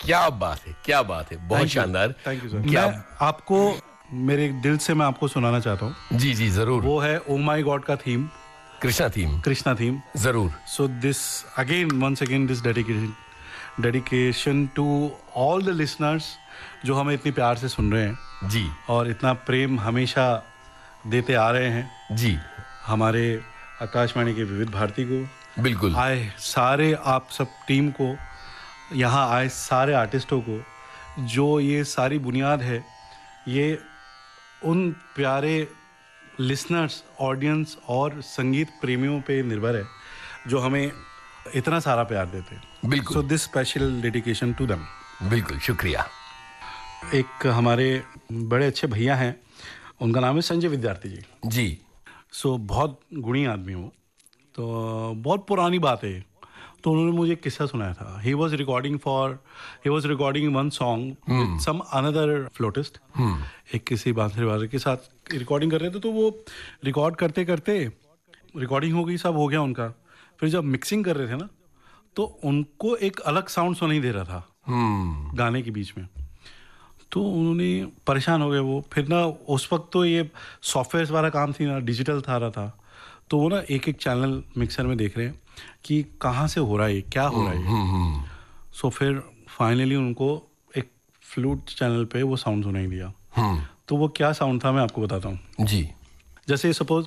क्या बात है, क्या बात है, बहुत शानदार। Thank you sir. मैं आपको मेरे दिल से मैं आपको सुनाना चाहता हूँ। जी जी जरूर। वो है ओ माई गॉड का थीम, कृष्णा थीम जरूर। So this again once again this dedication to all the listeners जो हमें इतनी प्यार से सुन रहे हैं जी, और इतना प्रेम हमेशा देते आ रहे हैं जी, हमारे आकाशवाणी के विविध भारती को, बिल्कुल आए सारे आप सब टीम को, यहाँ आए सारे आर्टिस्टों को। जो ये सारी बुनियाद है ये उन प्यारे लिसनर्स, ऑडियंस और संगीत प्रेमियों पे निर्भर है जो हमें इतना सारा प्यार देते हैं। बिल्कुल। So this special dedication to them. बिल्कुल, शुक्रिया। एक हमारे बड़े अच्छे भैया हैं, उनका नाम है संजय विद्यार्थी जी। जी। सो बहुत गुणी आदमी हो, तो बहुत पुरानी बात है। तो उन्होंने मुझे एक किस्सा सुनाया था। He was recording one song with some another फ्लोटिस्ट। एक किसी बांसुरी वादक के साथ रिकॉर्डिंग कर रहे थे, तो वो रिकॉर्ड करते करते रिकॉर्डिंग हो गई, सब हो गया उनका। फिर जब मिक्सिंग कर रहे थे ना, तो उनको एक अलग साउंड सुनाई दे रहा था गाने के बीच में। तो उन्होंने परेशान हो गए वो। फिर ना उस वक्त तो ये सॉफ्टवेयर वाला काम थी ना, डिजिटल था रहा था। तो वो ना एक एक चैनल मिक्सर में देख रहे हैं कि कहाँ से हो रहा है, क्या हो रहा है। सो फिर फाइनली उनको एक फ्लूट चैनल पे वो साउंड सुनाई दिया। तो वो क्या साउंड था मैं आपको बताता हूँ जी। जैसे सपोज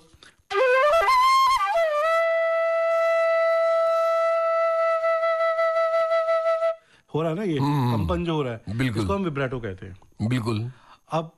हो रहा है ना, ये कंपन जो हो रहा है, बिल्कुल, इसको हम विब्रेटो कहते हैं। बिल्कुल। अब